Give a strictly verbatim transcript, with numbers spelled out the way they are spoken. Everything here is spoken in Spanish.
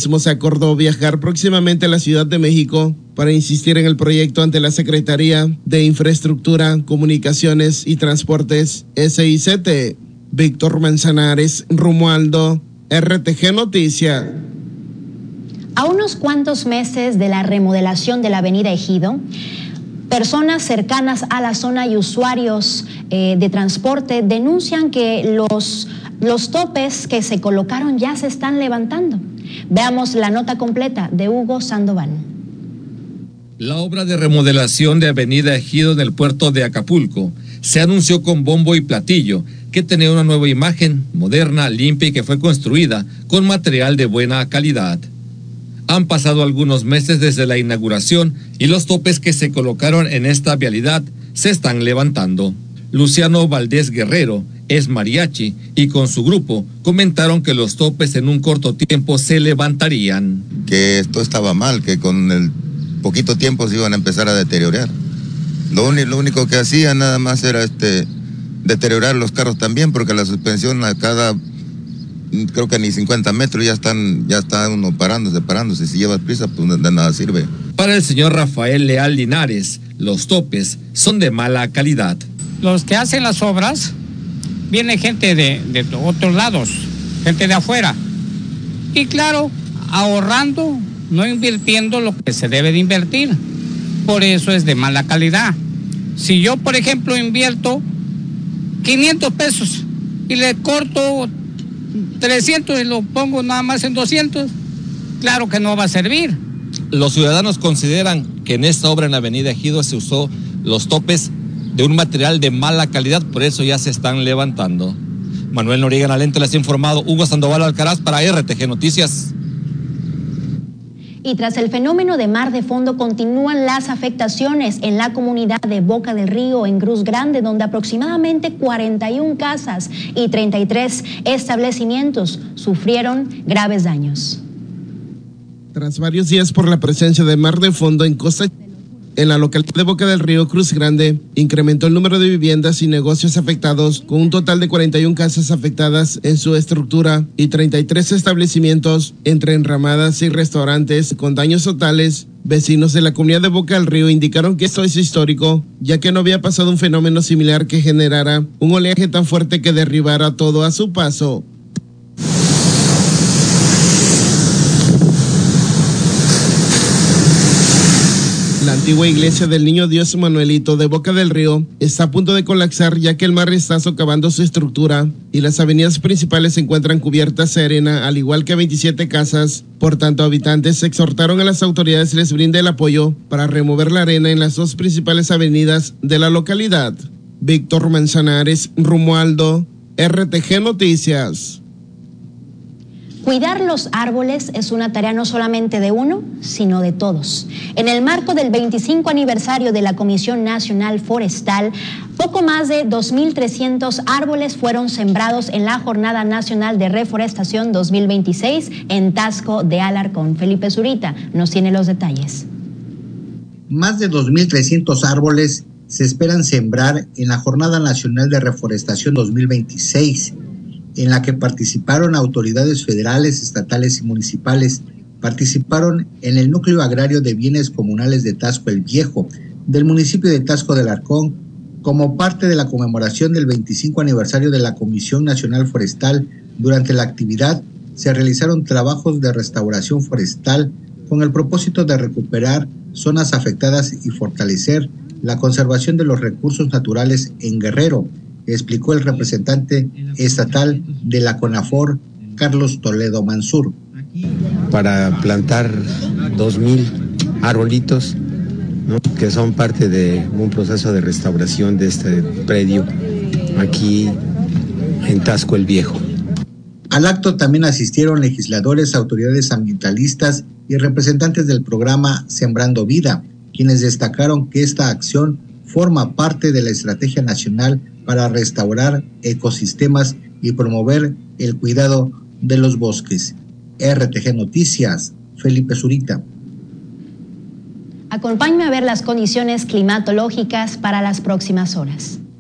Asimismo, se acordó viajar próximamente a la Ciudad de México para insistir en el proyecto ante la Secretaría de Infraestructura, Comunicaciones y Transportes, S I C T. Víctor Manzanares, Romualdo, R T G Noticias. A unos cuantos meses de la remodelación de la avenida Ejido, personas cercanas a la zona y usuarios eh, de transporte denuncian que los, los topes que se colocaron ya se están levantando. Veamos la nota completa de Hugo Sandoval. La obra de remodelación de avenida Ejido en el puerto de Acapulco se anunció con bombo y platillo, que tenía una nueva imagen, moderna, limpia y que fue construida con material de buena calidad. Han pasado algunos meses desde la inauguración y los topes que se colocaron en esta vialidad se están levantando. Luciano Valdés Guerrero es mariachi y con su grupo comentaron que los topes en un corto tiempo se levantarían. Que esto estaba mal, que con el poquito tiempo se iban a empezar a deteriorar. Lo, un, lo único que hacían nada más era este deteriorar los carros también, porque la suspensión a cada, creo que ni cincuenta metros ya están, ya está uno parándose, parándose. Si llevas prisa, pues de nada sirve. Para el señor Rafael Leal Linares, los topes son de mala calidad. Los que hacen las obras, viene gente de, de otros lados, gente de afuera. Y claro, ahorrando, no invirtiendo lo que se debe de invertir. Por eso es de mala calidad. Si yo, por ejemplo, invierto quinientos pesos y le corto trescientos y lo pongo nada más en doscientos, claro que no va a servir. Los ciudadanos consideran que en esta obra en la avenida Ejido se usó los topes de un material de mala calidad, por eso ya se están levantando. Manuel Noriega Nalente les ha informado. Hugo Sandoval Alcaraz para R T G Noticias. Y tras el fenómeno de mar de fondo continúan las afectaciones en la comunidad de Boca del Río, en Cruz Grande, donde aproximadamente cuarenta y una casas y treinta y tres establecimientos sufrieron graves daños. Tras varios días por la presencia de mar de fondo en costa en la localidad de Boca del Río, Cruz Grande, incrementó el número de viviendas y negocios afectados, con un total de cuarenta y una casas afectadas en su estructura y treinta y tres establecimientos, entre enramadas y restaurantes, con daños totales. Vecinos de la comunidad de Boca del Río indicaron que esto es histórico, ya que no había pasado un fenómeno similar que generara un oleaje tan fuerte que derribara todo a su paso. La antigua iglesia del Niño Dios Manuelito de Boca del Río está a punto de colapsar, ya que el mar está socavando su estructura y las avenidas principales se encuentran cubiertas de arena, al igual que veintisiete casas. Por tanto, habitantes exhortaron a las autoridades les brinde el apoyo para remover la arena en las dos principales avenidas de la localidad. Víctor Manzanares, Romualdo, R T G Noticias. Cuidar los árboles es una tarea no solamente de uno, sino de todos. En el marco del veinticinco aniversario de la Comisión Nacional Forestal, poco más de dos mil trescientos árboles fueron sembrados en la Jornada Nacional de Reforestación dos mil veintiséis en Taxco de Alarcón. Felipe Zurita nos tiene los detalles. Más de dos mil trescientos árboles se esperan sembrar en la Jornada Nacional de Reforestación dos mil veintiséis, en la que participaron autoridades federales, estatales y municipales. Participaron en el Núcleo Agrario de Bienes Comunales de Taxco el Viejo, del municipio de Taxco de Alarcón, como parte de la conmemoración del veinticinco aniversario de la Comisión Nacional Forestal. Durante la actividad se realizaron trabajos de restauración forestal con el propósito de recuperar zonas afectadas y fortalecer la conservación de los recursos naturales en Guerrero, explicó el representante estatal de la CONAFOR, Carlos Toledo Mansur. Para plantar dos mil arbolitos, ¿no?, que son parte de un proceso de restauración de este predio aquí en Taxco el Viejo. Al acto también asistieron legisladores, autoridades ambientalistas y representantes del programa Sembrando Vida, quienes destacaron que esta acción forma parte de la Estrategia Nacional para restaurar ecosistemas y promover el cuidado de los bosques. R T G Noticias, Felipe Zurita. Acompáñame a ver las condiciones climatológicas para las próximas horas.